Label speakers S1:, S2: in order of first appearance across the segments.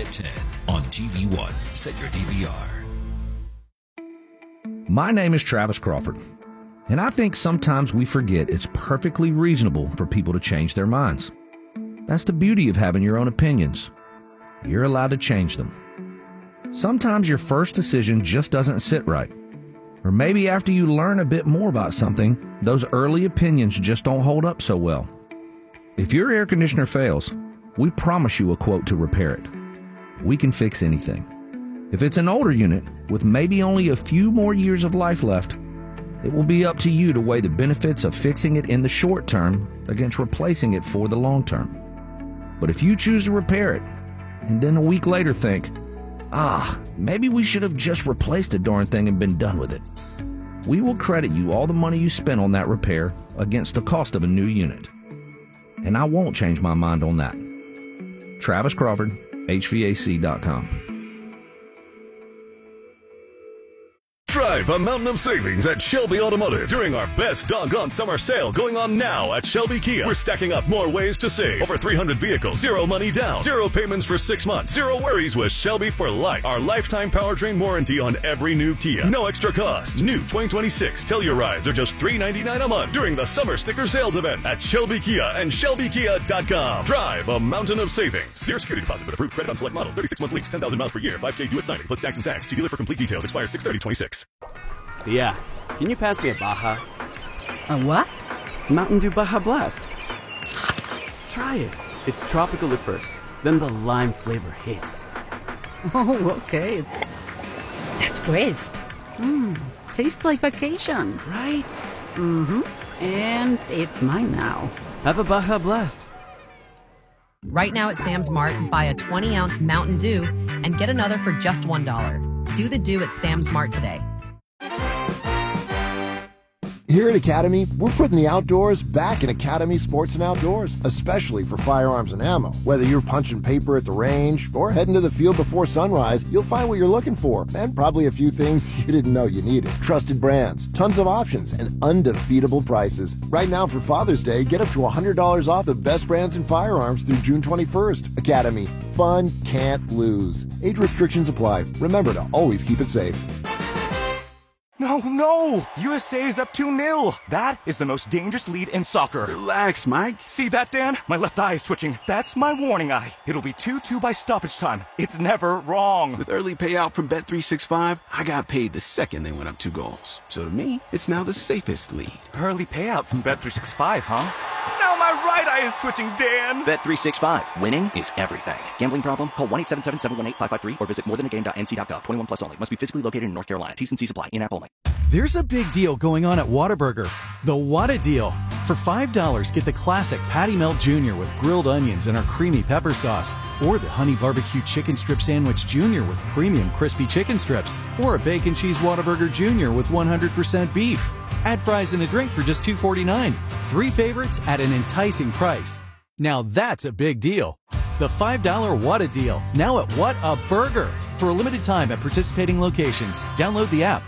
S1: at 10 on TV1. Set your DVR.
S2: My name is Travis Crawford, and I think sometimes we forget it's perfectly reasonable for people to change their minds. That's the beauty of having your own opinions. You're allowed to change them. Sometimes your first decision just doesn't sit right. Or maybe after you learn a bit more about something, those early opinions just don't hold up so well. If your air conditioner fails, we promise you a quote to repair it. We can fix anything. If it's an older unit with maybe only a few more years of life left, it will be up to you to weigh the benefits of fixing it in the short term against replacing it for the long term. But if you choose to repair it, and then a week later think, maybe we should have just replaced the darn thing and been done with it, we will credit you all the money you spent on that repair against the cost of a new unit. And I won't change my mind on that. Travis Crawford, HVAC.com.
S3: Drive a mountain of savings at Shelby Automotive during our best doggone summer sale going on now at Shelby Kia. We're stacking up more ways to save. Over 300 vehicles, zero money down, zero payments for 6 months, zero worries with Shelby for life. Our lifetime powertrain warranty on every new Kia. No extra cost. New 2026 Tellurides are just $399 a month during the summer sticker sales event at Shelby Kia and ShelbyKia.com. Drive a mountain of savings. Zero security deposit with approved credit on select models. 36-month lease, 10,000 miles per year, 5K due at signing, plus tax and tax. See dealer for complete details. Expires 6/30/26.
S4: Yeah, can you pass me a Baja?
S5: A what?
S4: Mountain Dew Baja Blast. Try it. It's tropical at first, then the lime flavor hits.
S5: Oh, okay. That's crisp. Tastes like vacation.
S4: Right?
S5: Mm-hmm. And it's mine now.
S4: Have a Baja Blast.
S6: Right now at Sam's Mart, buy a 20-ounce Mountain Dew and get another for just $1. Do the Dew at Sam's Mart today.
S7: Here at Academy, we're putting the outdoors back in Academy Sports and Outdoors, especially for firearms and ammo. Whether you're punching paper at the range or heading to the field before sunrise, you'll find what you're looking for, and probably a few things you didn't know you needed. Trusted brands, tons of options, and undefeatable prices. Right now for Father's Day, get up to $100 off the best brands in firearms through June 21st. Academy, fun can't lose. Age restrictions apply. Remember to always keep it safe.
S8: No! USA is up 2-0. That is the most dangerous lead in soccer.
S9: Relax, Mike.
S8: See that, Dan? My left eye is twitching. That's my warning eye. It'll be 2-2 by stoppage time. It's never wrong.
S9: With early payout from Bet365, I got paid the second they went up 2 goals. So to me, it's now the safest lead.
S8: Early payout from Bet365, huh? Now my right eye is twitching, Dan.
S10: Bet365. Winning is everything. Gambling problem? Call 1-877-718-553 or visit morethanagame.nc.gov. 21 plus only. Must be physically located in North Carolina. T's and C's apply. In-app only.
S11: There's a big deal going on at Whataburger. The Whata Deal. For $5, get the classic Patty Melt Jr. with grilled onions and our creamy pepper sauce. Or the Honey Barbecue Chicken Strip Sandwich Jr. with premium crispy chicken strips. Or a Bacon Cheese Whataburger Jr. with 100% beef. Add fries and a drink for just $2.49. 3 favorites at an enticing price. Now that's a big deal. The $5 Whata Deal. Now at Whataburger. For a limited time at participating locations. Download the app.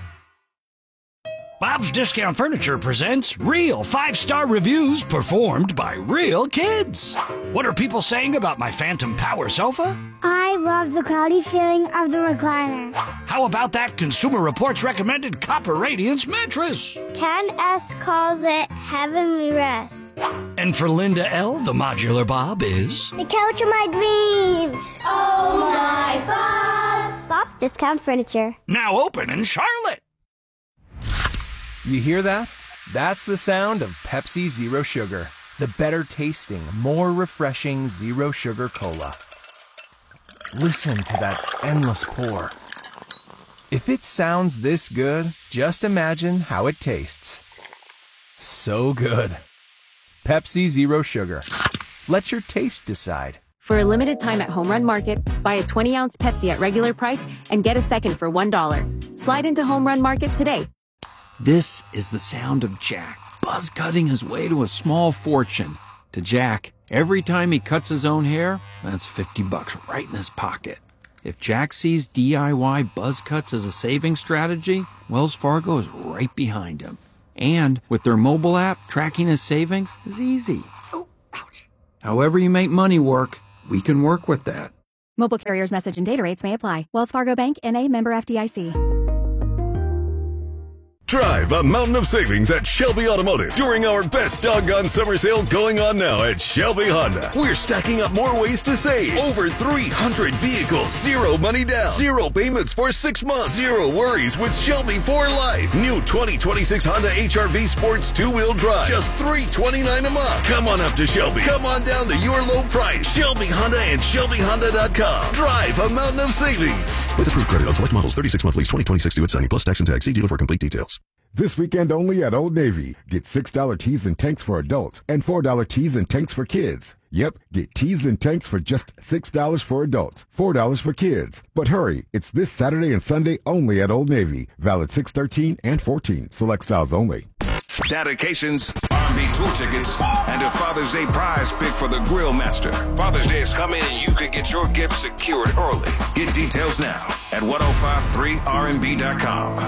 S12: Bob's Discount Furniture presents real 5-star reviews performed by real kids. What are people saying about my Phantom Power sofa?
S13: I love the cloudy feeling of the recliner.
S12: How about that Consumer Reports recommended Copper Radiance mattress?
S13: Ken S. calls it heavenly rest.
S12: And for Linda L., the modular Bob is...
S13: the couch of my dreams. Oh my Bob! Bob's Discount Furniture.
S12: Now open in Charlotte.
S14: You hear that? That's the sound of Pepsi Zero Sugar. The better tasting, more refreshing Zero Sugar Cola. Listen to that endless pour. If it sounds this good, just imagine how it tastes. So good. Pepsi Zero Sugar. Let your taste decide.
S15: For a limited time at Home Run Market, buy a 20-ounce Pepsi at regular price and get a second for $1. Slide into Home Run Market today.
S16: This is the sound of Jack, buzz cutting his way to a small fortune. To Jack, every time he cuts his own hair, that's $50 right in his pocket. If Jack sees DIY buzz cuts as a saving strategy, Wells Fargo is right behind him. And with their mobile app, tracking his savings is easy. Oh, ouch. However you make money work, we can work with that.
S15: Mobile carriers' message and data rates may apply. Wells Fargo Bank, N.A., member FDIC.
S3: Drive a mountain of savings at Shelby Automotive during our best doggone summer sale going on now at Shelby Honda. We're stacking up more ways to save. Over 300 vehicles, zero money down, zero payments for 6 months, zero worries with Shelby for life. New 2026 Honda HR-V Sports 2-wheel drive, just $329 a month. Come on up to Shelby. Come on down to your low price. Shelby Honda and ShelbyHonda.com. Drive a mountain of savings.
S1: With approved credit on select models, 36-month lease, 2026 due at signing, plus tax and tag. See dealer for complete details.
S17: This weekend only at Old Navy. Get $6 tees and tanks for adults and $4 tees and tanks for kids. Yep, get tees and tanks for just $6 for adults, $4 for kids. But hurry, it's this Saturday and Sunday only at Old Navy. Valid 6/13 and 14. Select styles only.
S18: Dedications, R&B tour tickets, and a Father's Day prize pick for the Grill Master. Father's Day is coming and you could get your gift secured early. Get details now at 1053rnb.com.